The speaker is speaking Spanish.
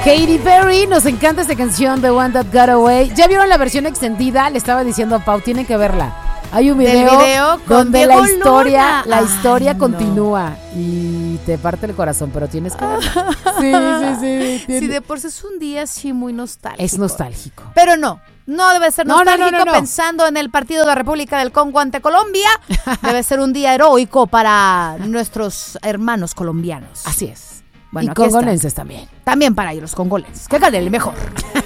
Katy Perry, nos encanta esta canción, The One That Got Away. ¿Ya vieron la versión extendida? Le estaba diciendo a Pau, tienen que verla. Hay un video donde Diego la Luna. historia continúa y te parte el corazón, pero tienes que verla. Sí. Sí, de por sí es un día así muy nostálgico. Es nostálgico. Pero no debe ser nostálgico No. pensando en el partido de la República del Congo ante Colombia. Debe ser un día heroico para nuestros hermanos colombianos. Así es. Bueno, y congolenses también. También para ellos los congolenses. Que ganen el mejor.